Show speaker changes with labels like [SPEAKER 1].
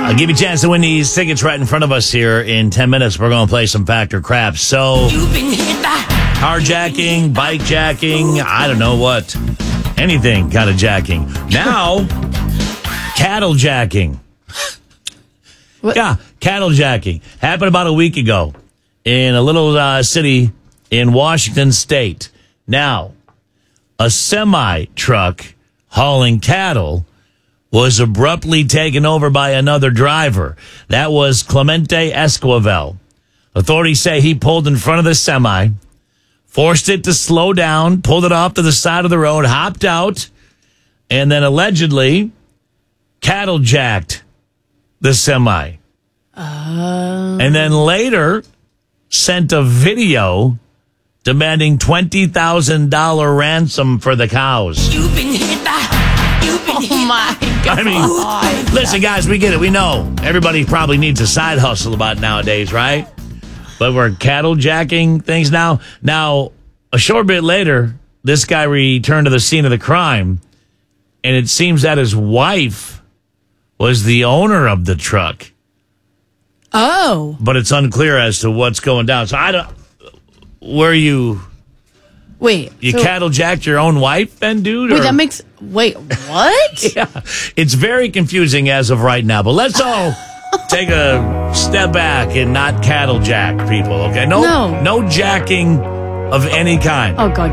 [SPEAKER 1] I'll give you a chance to win these tickets right in front of us here in 10 minutes. We're going to play some Fact or Crap. So, carjacking, bike jacking, I don't know what. Anything kind of jacking. Now, cattle jacking.
[SPEAKER 2] What?
[SPEAKER 1] Yeah, cattle jacking. Happened about a week ago in a little city in Washington State. Now, a semi-truck hauling cattle was abruptly taken over by another driver. That was Clemente Esquivel. Authorities say he pulled in front of the semi, forced it to slow down, pulled it off to the side of the road, hopped out, and then allegedly cattle jacked the semi. And then later sent a video demanding $20,000 ransom for the cows.
[SPEAKER 3] You've been hit by.
[SPEAKER 2] Oh my God.
[SPEAKER 1] I mean, listen, guys, we get it. We know everybody probably needs a side hustle about nowadays, right? But we're cattle jacking things now. Now, a short bit later, this guy returned to the scene of the crime, and it seems that his wife was the owner of the truck.
[SPEAKER 2] Oh.
[SPEAKER 1] But it's unclear as to what's going down. So I don't... Were you...
[SPEAKER 2] Wait.
[SPEAKER 1] You
[SPEAKER 2] so,
[SPEAKER 1] cattle jacked your own wife then, dude?
[SPEAKER 2] Wait,
[SPEAKER 1] or?
[SPEAKER 2] that makes... Wait, what?
[SPEAKER 1] Yeah, it's very confusing as of right now. But let's all take a step back and not cattle jack people, okay? No jacking of any kind.
[SPEAKER 2] Oh, God.